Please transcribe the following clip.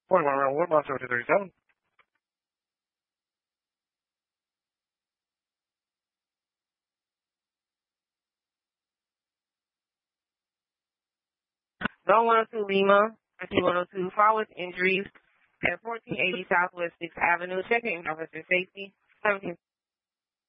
41 around Woodlawn, 7237. Zone 102 Lima, RT 102, file with injuries at 1480 Southwest 6th Avenue. Checking officer safety, 17.